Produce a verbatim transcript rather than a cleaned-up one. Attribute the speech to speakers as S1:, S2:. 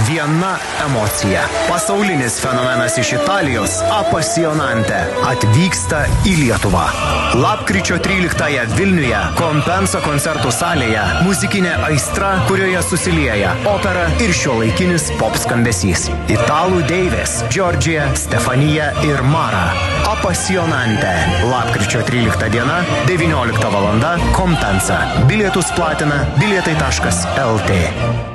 S1: Viena emocija. Pasaulinis fenomenas iš Italijos Apassionante atvyksta į Lietuvą. Lapkričio tryliktąją Vilniuje Kompensa koncertų salėje muzikinė aistra, kurioje susilieja opera ir šiuolaikinis pop skambesys. Italų deivės Giorgia, Stefanija ir Mara. Apassionante. Lapkričio trylikta diena, devyniolikta valanda, Kompensa. Bilietus platina bilietai taškas el tė.